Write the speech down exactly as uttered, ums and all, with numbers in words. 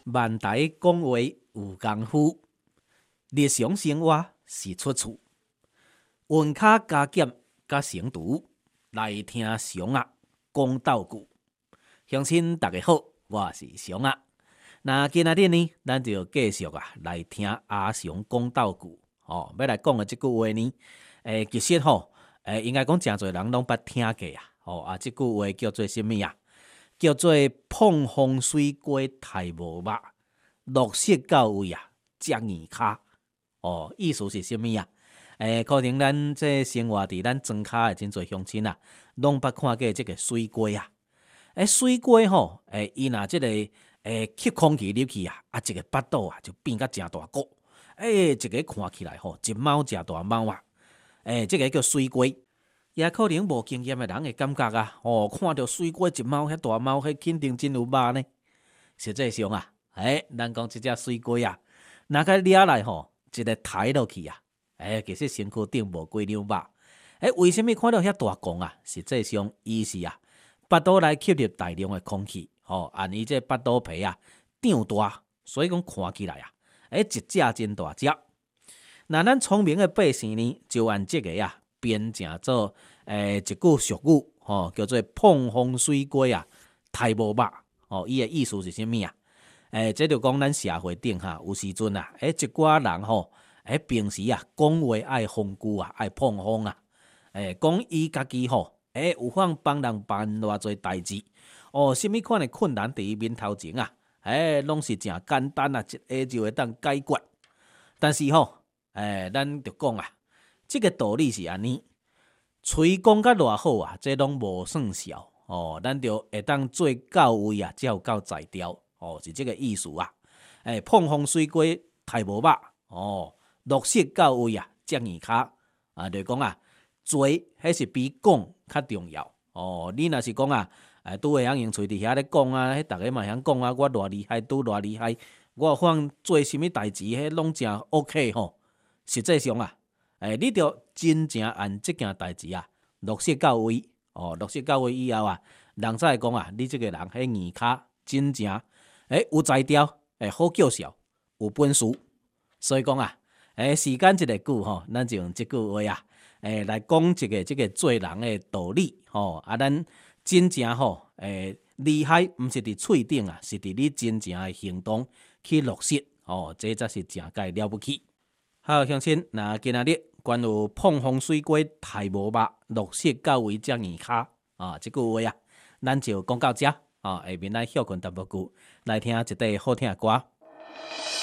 万代讲话有功夫，日常生活是出处。温卡加减加成读，来听常啊讲道具。乡亲大家好，我是常啊。那今仔日呢，咱就继续啊来听阿常讲道具。哦，要来讲的这句话呢，诶，其实吼，诶，应该讲真侪人拢捌听过啊。哦，啊，这句话叫做什么啊？叫做碰风水过太无肉，落雪到位啊，遮硬骹。哦，意思是什么啊？诶，可能咱这生活伫咱庄骹的真侪乡亲啊，拢捌看过这个水龟啊。诶，水龟吼，诶，伊若即个诶吸空气入去啊，啊，一个巴肚啊就变甲诚大个。诶，一个看起来吼，一猫诚大猫啊。诶，这个叫水龟。也可能无经验的人会感觉啊，哦，看到水龟一猫遐大猫，迄肯定真有肉呢。实际上啊，诶，咱讲即只水龟啊，若甲掠来吼，一个抬落去啊，诶，其实身躯顶无几两肉。诶，为什么看到遐大ကောင်啊？实际上，伊是啊，巴肚内吸入大量的空气，吼、哦，按伊这巴肚皮啊长大，所以讲看起来啊，诶，一只真大只。那咱聪明的百姓呢，就按这个啊。编成做诶一句俗语，吼、哦、叫做碰风水龟啊，太无肉。哦，伊的意思是啥物啊？诶，这就讲咱社会顶哈，有时阵啊，诶一寡人吼，诶平时啊讲话爱风句啊，爱碰风啊，诶讲伊家己吼，诶有法帮人办偌侪代志，哦，什么款的困难伫伊面头前啊，诶拢是诚简单啊，一下就会当解决。但是吼，诶咱就讲啊。这个道理是安尼，吹讲甲偌好啊，这拢无算数哦。咱就会当做到位啊，才有够才调哦，是这个意思啊。诶，碰风水龟太无肉哦，落雪到位啊，遮硬骹啊，就讲啊，做迄是比讲较重要哦。你若是讲啊，诶，拄会晓用喙伫遐咧讲啊，迄逐个嘛晓讲啊，我偌厉害，拄偌厉害，我放做啥物代志，迄拢诚 OK 吼。实际上啊。诶，你着真正按即件代志啊，落实到位哦，落实到位以后啊，人才会讲啊，你即个人迄硬骹真正诶有才调，诶好叫嚣，有本事。所以讲啊，诶时间一个久吼，咱就用即句话啊，诶来讲一个即个做人诶道理吼啊，咱真正吼诶厉害，毋是伫喙顶啊，是伫你真正诶行动去落实哦，这才是诚该了不起。好，乡亲，那今仔日关于碰风水龟太无肉，落雪到位遮硬骹啊，即句话啊，咱就讲到遮啊，下面来休困淡薄久，来听一块好听的歌。